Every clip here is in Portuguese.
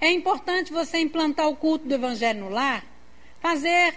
é importante você implantar o culto do Evangelho no lar, fazer,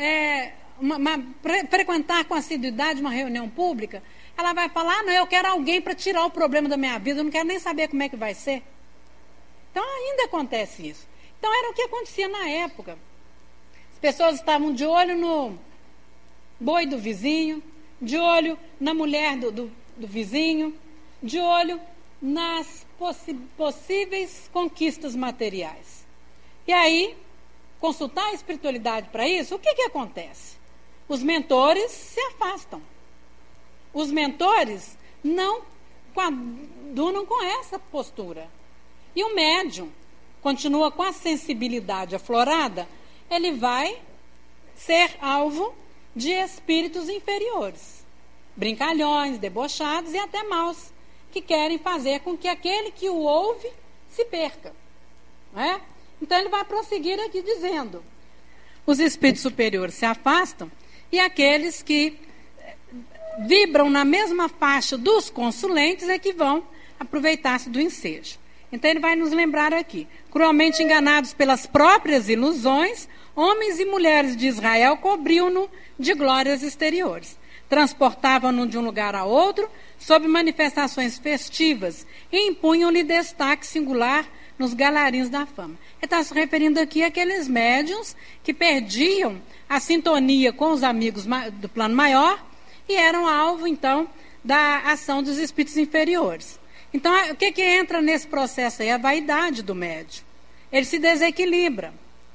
frequentar com assiduidade uma reunião pública. Ela vai falar, não, eu quero alguém para tirar o problema da minha vida, eu não quero nem saber como é que vai ser. Então ainda acontece isso. Então era o que acontecia na época. As pessoas estavam de olho no boi do vizinho, de olho na mulher do vizinho, de olho nas possíveis conquistas materiais. E aí, consultar a espiritualidade para isso, o que acontece? Os mentores se afastam. Os mentores não coadunam com essa postura. E o médium continua com a sensibilidade aflorada, ele vai ser alvo de espíritos inferiores, brincalhões, debochados e até maus, que querem fazer com que aquele que o ouve se perca. Não é? Então ele vai prosseguir aqui dizendo: os espíritos superiores se afastam e aqueles que vibram na mesma faixa dos consulentes é que vão aproveitar-se do ensejo. Então ele vai nos lembrar aqui: cruelmente enganados pelas próprias ilusões, homens e mulheres de Israel cobriam-no de glórias exteriores. Transportavam-no de um lugar a outro, sob manifestações festivas, e impunham-lhe destaque singular nos galarins da fama. Ele está se referindo aqui àqueles médiuns que perdiam a sintonia com os amigos do plano maior e eram alvo, então, da ação dos espíritos inferiores. Então, o que entra nesse processo aí? A vaidade do médium. Ele se desequilibra.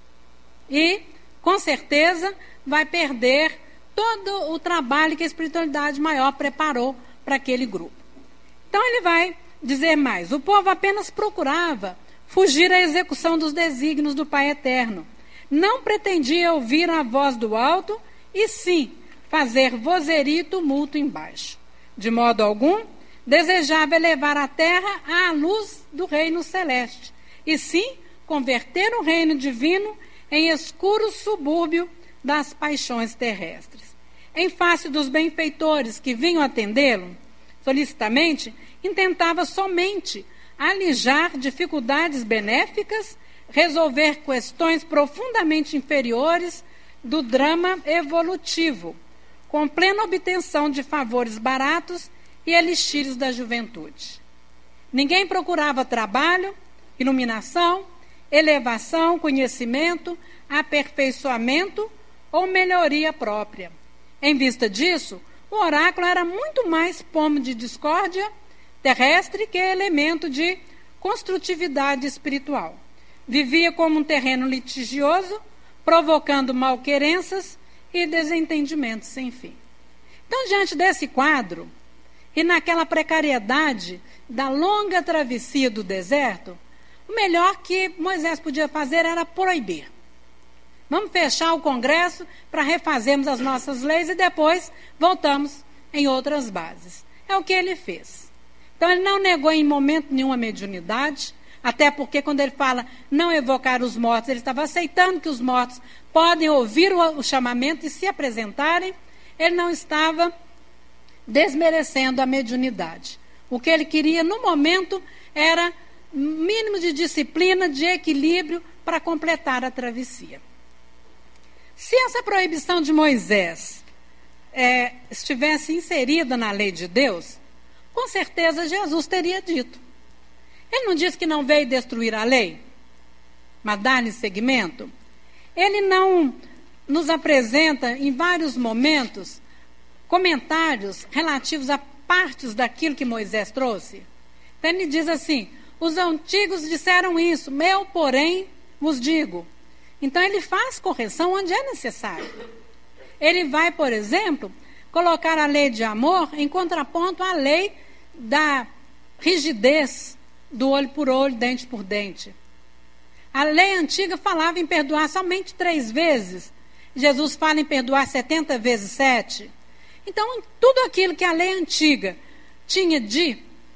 E, com certeza, vai perder todo o trabalho que a espiritualidade maior preparou para aquele grupo. Então, ele vai dizer mais: o povo apenas procurava fugir à execução dos desígnios do Pai Eterno. Não pretendia ouvir a voz do alto, e sim fazer vozeria e tumulto embaixo. De modo algum, desejava elevar a terra à luz do reino celeste, e sim converter o reino divino em escuro subúrbio das paixões terrestres. Em face dos benfeitores que vinham atendê-lo, solicitamente, intentava somente alijar dificuldades benéficas, resolver questões profundamente inferiores do drama evolutivo, com plena obtenção de favores baratos e elixires da juventude. Ninguém procurava trabalho, iluminação, elevação, conhecimento, aperfeiçoamento ou melhoria própria. Em vista disso, o oráculo era muito mais pomo de discórdia terrestre que elemento de construtividade espiritual. Vivia como um terreno litigioso, provocando malquerenças e desentendimentos sem fim. Então, diante desse quadro, e naquela precariedade da longa travessia do deserto, o melhor que Moisés podia fazer era proibir. Vamos fechar o Congresso para refazermos as nossas leis e depois voltamos em outras bases. É o que ele fez. Então, ele não negou em momento nenhum a mediunidade, até porque quando ele fala não evocar os mortos, ele estava aceitando que os mortos podem ouvir o chamamento e se apresentarem. Ele não estava desmerecendo a mediunidade. O que ele queria no momento era mínimo de disciplina, de equilíbrio para completar a travessia. Se essa proibição de Moisés estivesse inserida na lei de Deus, com certeza Jesus teria dito. Ele não disse que não veio destruir a lei, mas dar-lhe seguimento. Ele não nos apresenta em vários momentos comentários relativos a partes daquilo que Moisés trouxe. Então ele diz assim: os antigos disseram isso, eu, porém, vos digo. Então ele faz correção onde é necessário. Ele vai, por exemplo, colocar a lei de amor em contraponto à lei da rigidez do olho por olho, dente por dente. A lei antiga falava em perdoar somente 3 vezes. Jesus fala em perdoar 70 vezes 7. Então, tudo aquilo que a lei antiga tinha de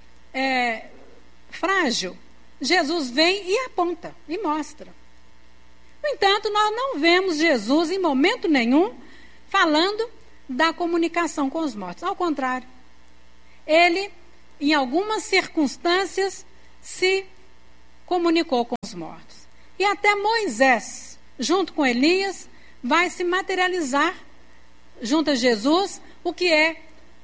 frágil, Jesus vem e aponta, e mostra. No entanto, nós não vemos Jesus em momento nenhum falando da comunicação com os mortos. Ao contrário, ele, em algumas circunstâncias, se comunicou com os mortos. E até Moisés, junto com Elias, vai se materializar junto a Jesus, o que é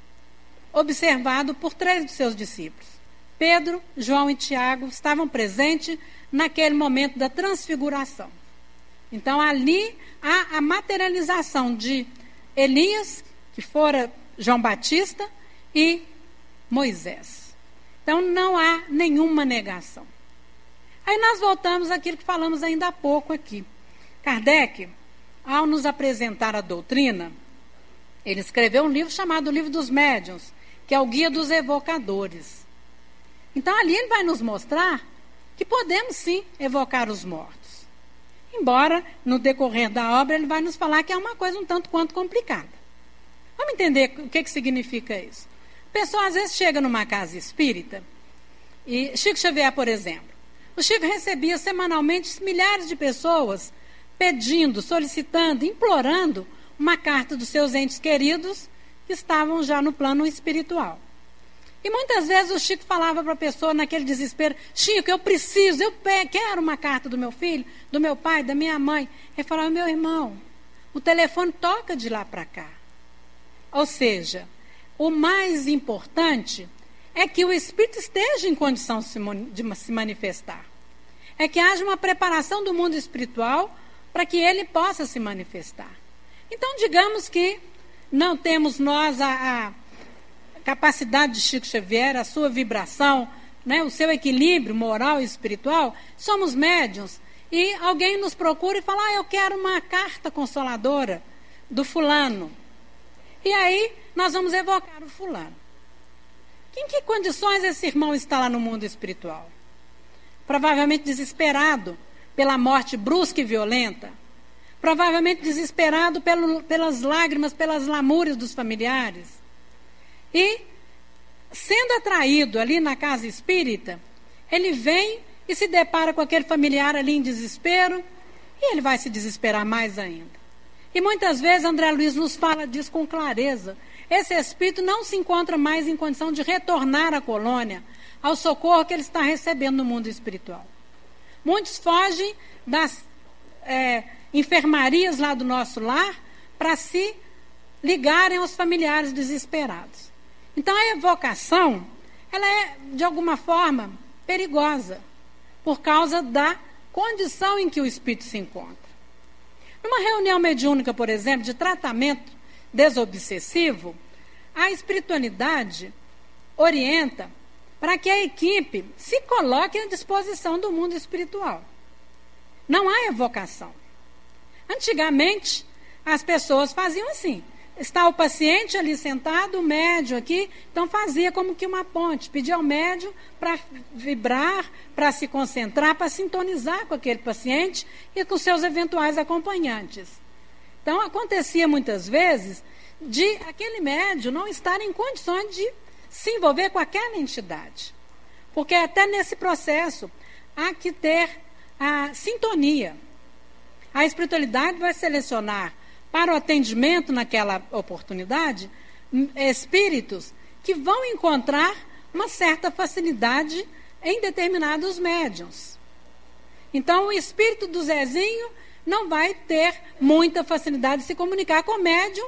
observado por 3 de seus discípulos. Pedro, João e Tiago estavam presentes naquele momento da transfiguração. Então, ali há a materialização de Elias, que fora João Batista, e Moisés. Então, não há nenhuma negação. Aí nós voltamos àquilo que falamos ainda há pouco aqui. Kardec, ao nos apresentar a doutrina, ele escreveu um livro chamado O Livro dos Médiuns, que é o Guia dos Evocadores. Então, ali ele vai nos mostrar que podemos sim evocar os mortos. Embora, no decorrer da obra, ele vai nos falar que é uma coisa um tanto quanto complicada. Vamos entender o que significa isso. A pessoa, às vezes, chega numa casa espírita, e Chico Xavier, por exemplo, o Chico recebia semanalmente milhares de pessoas pedindo, solicitando, implorando uma carta dos seus entes queridos que estavam já no plano espiritual. E muitas vezes o Chico falava para a pessoa naquele desespero: Chico, eu preciso, eu quero uma carta do meu filho, do meu pai, da minha mãe. Ele falava: meu irmão, o telefone toca de lá para cá. Ou seja, o mais importante é que o espírito esteja em condição de se manifestar. É que haja uma preparação do mundo espiritual para que ele possa se manifestar. Então, digamos que não temos nós a capacidade de Chico Xavier, a sua vibração, né, o seu equilíbrio moral e espiritual, somos médiuns, e alguém nos procura e fala: eu quero uma carta consoladora do fulano. E aí nós vamos evocar o fulano. Em que condições esse irmão está lá no mundo espiritual? Provavelmente desesperado pela morte brusca e violenta, provavelmente desesperado pelas lágrimas, pelas lamúrias dos familiares. E, sendo atraído ali na casa espírita, ele vem e se depara com aquele familiar ali em desespero, e ele vai se desesperar mais ainda. E muitas vezes André Luiz nos fala disso com clareza. Esse espírito não se encontra mais em condição de retornar à colônia, ao socorro que ele está recebendo no mundo espiritual. Muitos fogem das enfermarias lá do nosso lar para se ligarem aos familiares desesperados. Então, a evocação, ela é, de alguma forma, perigosa, por causa da condição em que o espírito se encontra. Numa reunião mediúnica, por exemplo, de tratamento desobsessivo, a espiritualidade orienta para que a equipe se coloque à disposição do mundo espiritual. Não há evocação. Antigamente, as pessoas faziam assim: está o paciente ali sentado, o médium aqui, então fazia como que uma ponte, pedia ao médium para vibrar, para se concentrar, para sintonizar com aquele paciente e com seus eventuais acompanhantes. Então, acontecia muitas vezes de aquele médium não estar em condições de se envolver com aquela entidade. Porque até nesse processo há que ter a sintonia. A espiritualidade vai selecionar para o atendimento naquela oportunidade espíritos que vão encontrar uma certa facilidade em determinados médiuns. Então, o espírito do Zezinho não vai ter muita facilidade de se comunicar com o médium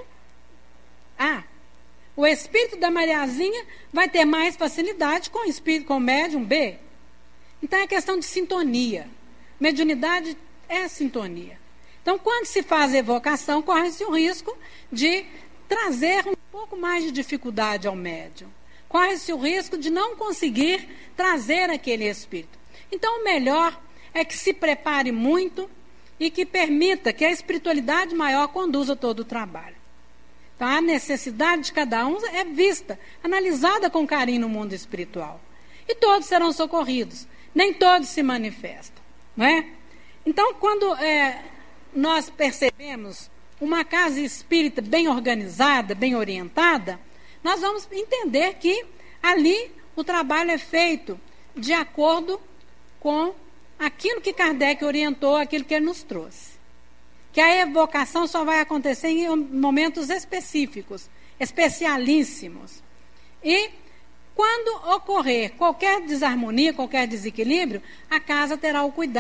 A. O espírito da Mariazinha vai ter mais facilidade com o espírito, com o médium B. Então, é questão de sintonia. Mediunidade é sintonia. Então, quando se faz evocação, corre-se o risco de trazer um pouco mais de dificuldade ao médium. Corre-se o risco de não conseguir trazer aquele espírito. Então, o melhor é que se prepare muito e que permita que a espiritualidade maior conduza todo o trabalho. Então, a necessidade de cada um é vista, analisada com carinho no mundo espiritual. E todos serão socorridos. Nem todos se manifestam. Não é? Então, quando nós percebemos uma casa espírita bem organizada, bem orientada, nós vamos entender que ali o trabalho é feito de acordo com aquilo que Kardec orientou, aquilo que ele nos trouxe. Que a evocação só vai acontecer em momentos específicos, especialíssimos. E quando ocorrer qualquer desarmonia, qualquer desequilíbrio, a casa terá o cuidado